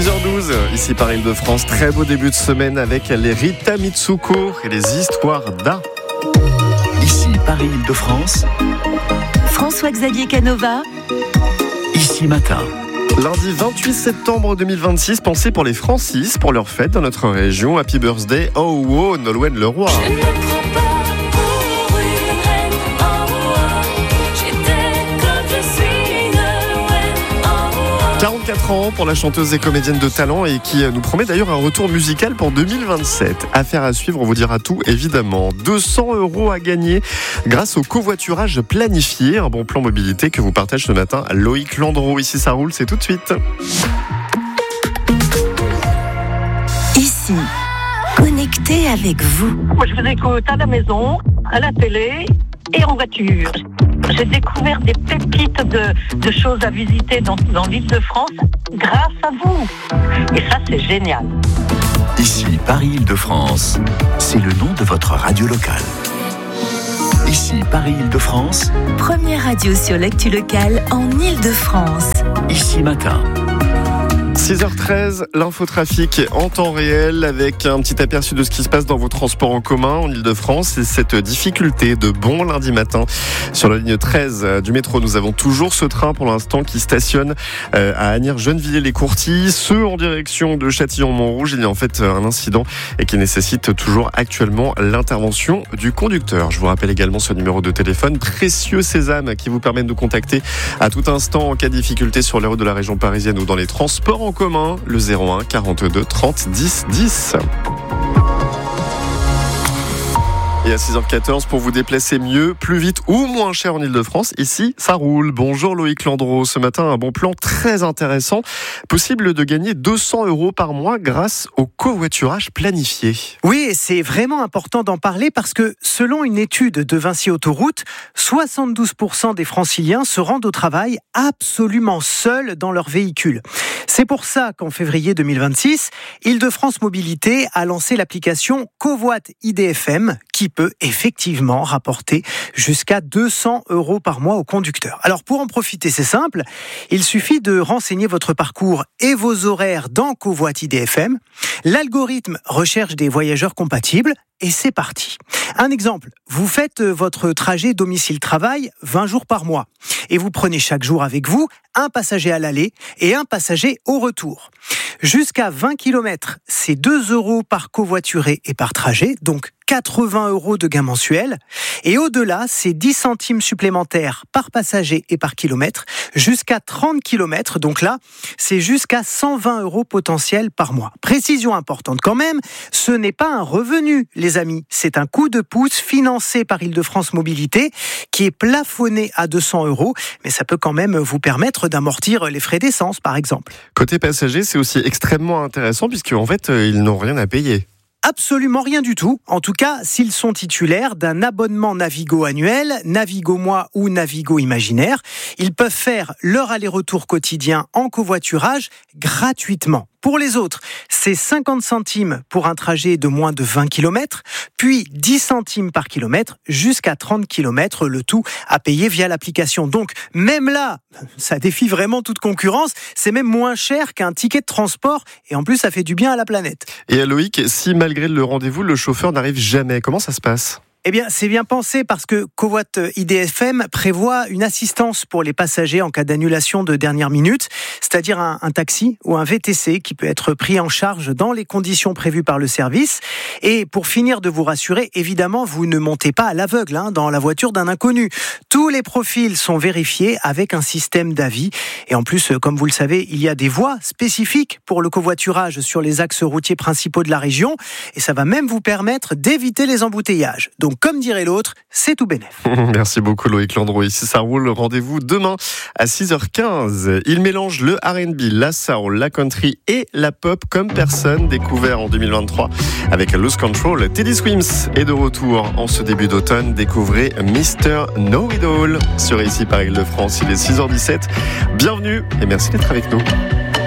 6h12, ici par Île-de-France. Très beau début de semaine avec les Rita Mitsuko et les histoires d'A. Ici Paris Île-de-France. François-Xavier Canova. Ici Matin. Lundi 28 septembre 2026, pensez pour les Francis, pour leur fête dans notre région. Happy birthday, oh oh, Nolwenn Leroy. 44 ans pour la chanteuse et comédienne de talent et qui nous promet d'ailleurs un retour musical pour 2027. Affaire à suivre, on vous dira tout évidemment. 200 € à gagner grâce au covoiturage planifié, un bon plan mobilité que vous partage ce matin Loïc Landreau. Ici ça roule, c'est tout de suite. Ici, connecté avec vous. Moi, je vous écoute à la maison, à la télé et en voiture. J'ai découvert des pépites de choses à visiter dans l'Île-de-France grâce à vous. Et ça, c'est génial. Ici Paris Île-de-France. C'est le nom de votre radio locale. Ici Paris Île-de-France. Première radio sur l'actu locale en Île-de-France. Ici Matin. 6h13, l'infotrafic en temps réel avec un petit aperçu de ce qui se passe dans vos transports en commun en Île-de-France et cette difficulté de bon lundi matin. Sur la ligne 13 du métro, nous avons toujours ce train pour l'instant qui stationne à Asnières-Gennevilliers-les-Courtilles. Ceux en direction de Châtillon-Montrouge, il y a en fait un incident et qui nécessite toujours actuellement l'intervention du conducteur. Je vous rappelle également ce numéro de téléphone, précieux sésame, qui vous permet de nous contacter à tout instant en cas de difficulté sur les routes de la région parisienne ou dans les transports en commun, le 01 42 30 10 10. Et à 6h14, pour vous déplacer mieux, plus vite ou moins cher en Île-de-France, ici, ça roule. Bonjour Loïc Landreau. Ce matin, un bon plan très intéressant. Possible de gagner 200 € par mois grâce au covoiturage planifié. Oui, et c'est vraiment important d'en parler parce que selon une étude de Vinci Autoroute, 72% des franciliens se rendent au travail absolument seuls dans leur véhicule. C'est pour ça qu'en février 2026, Île-de-France Mobilité a lancé l'application Covoit IDFM qui peut effectivement rapporter jusqu'à 200 € par mois au conducteur. Alors pour en profiter, c'est simple, il suffit de renseigner votre parcours et vos horaires dans Covoit IDFM. L'algorithme recherche des voyageurs compatibles et c'est parti. Un exemple, vous faites votre trajet domicile-travail 20 jours par mois et vous prenez chaque jour avec vous un passager à l'aller et un passager au retour. Jusqu'à 20 km, c'est 2 € par covoituré et par trajet, donc 80 € de gain mensuel. Et au-delà, c'est 10 centimes supplémentaires par passager et par kilomètre, jusqu'à 30 km. Donc là, c'est jusqu'à 120 € potentiels par mois. Précision importante quand même, ce n'est pas un revenu, les amis. C'est un coup de pouce financé par Île-de-France Mobilité qui est plafonné à 200 €, mais ça peut quand même vous permettre d'amortir les frais d'essence, par exemple. Côté passager, c'est aussi extrêmement intéressant puisqu'en fait, ils n'ont rien à payer. Absolument rien du tout. En tout cas, s'ils sont titulaires d'un abonnement Navigo annuel, Navigo Moi ou Navigo Imaginaire, ils peuvent faire leur aller-retour quotidien en covoiturage gratuitement. Pour les autres, c'est 50 centimes pour un trajet de moins de 20 km, puis 10 centimes par kilomètre jusqu'à 30 km, le tout à payer via l'application. Donc, même là, ça défie vraiment toute concurrence. C'est même moins cher qu'un ticket de transport et en plus, ça fait du bien à la planète. Et à Loïc, si malgré le rendez-vous, le chauffeur n'arrive jamais, comment ça se passe ? Eh bien, c'est bien pensé parce que Covoit IDFM prévoit une assistance pour les passagers en cas d'annulation de dernière minute, c'est-à-dire un taxi ou un VTC qui peut être pris en charge dans les conditions prévues par le service. Et pour finir de vous rassurer, évidemment, vous ne montez pas à l'aveugle dans la voiture d'un inconnu. Tous les profils sont vérifiés avec un système d'avis. Et en plus, comme vous le savez, il y a des voies spécifiques pour le covoiturage sur les axes routiers principaux de la région. Et ça va même vous permettre d'éviter les embouteillages. Donc, comme dirait l'autre, c'est tout bénef. Merci beaucoup Loïc Landreau. Ici ça roule, rendez-vous demain à 6h15. Il mélange le R&B, la soul, la country et la pop comme personne, découvert en 2023 avec Lose Control. Teddy Swims est de retour en ce début d'automne. Découvrez Mr. Know-It-All sur Ici par Île-de-France. Il est 6h17. Bienvenue et merci d'être avec nous.